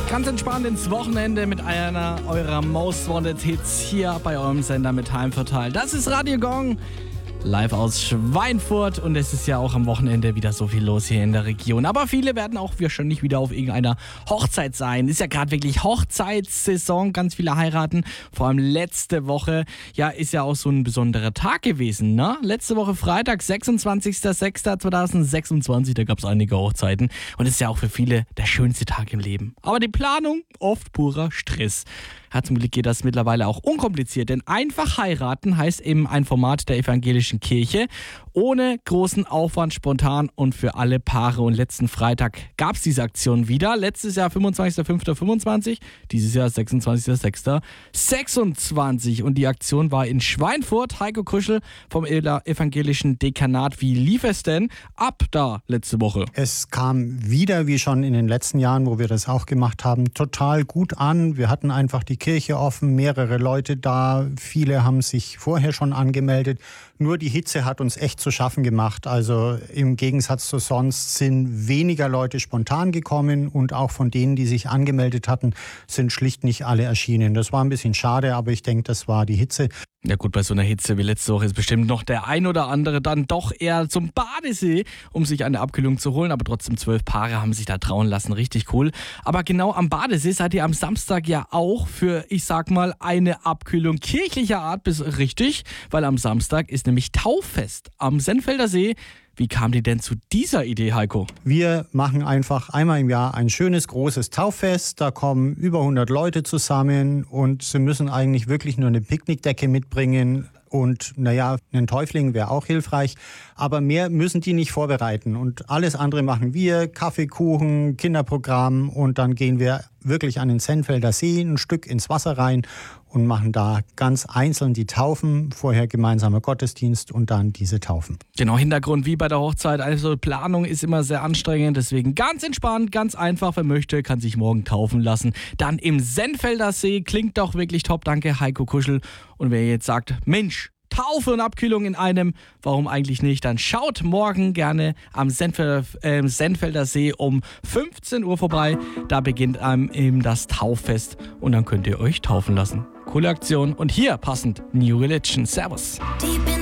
Ganz entspannt ins Wochenende mit einer eurer Most Wanted Hits hier bei eurem Sender mit Heimvorteil. Das ist Radio Gong, live aus Schweinfurt, und es ist ja auch am Wochenende wieder so viel los hier in der Region. Aber viele werden auch wahrscheinlich wieder auf irgendeiner Hochzeit sein. Ist ja gerade wirklich Hochzeitssaison, ganz viele heiraten. Vor allem letzte Woche, ja, ist ja auch so ein besonderer Tag gewesen, ne? Letzte Woche Freitag, 26.06.2026, da gab es einige Hochzeiten. Und es ist ja auch für viele der schönste Tag im Leben. Aber die Planung, oft purer Stress. Ja, zum Glück geht das mittlerweile auch unkompliziert, denn einfach heiraten heißt eben ein Format der evangelischen Kirche, ohne großen Aufwand, spontan und für alle Paare. Und letzten Freitag gab es diese Aktion wieder. Letztes Jahr 25.05.25, dieses Jahr 26.06.26. Und die Aktion war in Schweinfurt. Heiko Kuschel vom evangelischen Dekanat. Wie lief es denn ab da letzte Woche? Es kam wieder, wie schon in den letzten Jahren, wo wir das auch gemacht haben, total gut an. Wir hatten einfach die Kirche offen, mehrere Leute da. Viele haben sich vorher schon angemeldet. Nur die Hitze hat uns echt zu schaffen gemacht. Also im Gegensatz zu sonst sind weniger Leute spontan gekommen, und auch von denen, die sich angemeldet hatten, sind schlicht nicht alle erschienen. Das war ein bisschen schade, aber ich denke, das war die Hitze. Ja gut, bei so einer Hitze wie letzte Woche ist bestimmt noch der ein oder andere dann doch eher zum Badesee, um sich eine Abkühlung zu holen. Aber trotzdem 12 Paare haben sich da trauen lassen. Richtig cool. Aber genau am Badesee seid ihr am Samstag ja auch für, ich sag mal, eine Abkühlung kirchlicher Art richtig. Weil am Samstag ist nämlich Tauffest am Senfelder See. Wie kam die denn zu dieser Idee, Heiko? Wir machen einfach einmal im Jahr ein schönes, großes Tauffest. Da kommen über 100 Leute zusammen, und sie müssen eigentlich wirklich nur eine Picknickdecke mitbringen. Und naja, ein Täufling wäre auch hilfreich, aber mehr müssen die nicht vorbereiten. Und alles andere machen wir, Kaffee, Kuchen, Kinderprogramm, und dann gehen wir wirklich an den Senfelder See ein Stück ins Wasser rein und machen da ganz einzeln die Taufen, vorher gemeinsamer Gottesdienst und dann diese Taufen. Genau, Hintergrund wie bei der Hochzeit, also Planung ist immer sehr anstrengend, deswegen ganz entspannt, ganz einfach, wer möchte, kann sich morgen taufen lassen. Dann im Senfelder See, klingt doch wirklich top, danke Heiko Kuschel. Und wer jetzt sagt, Mensch, Taufe und Abkühlung in einem, warum eigentlich nicht? Dann schaut morgen gerne am Senfelder See um 15 Uhr vorbei. Da beginnt eben das Tauffest, und dann könnt ihr euch taufen lassen. Coole Aktion. Und hier passend New Religion. Servus.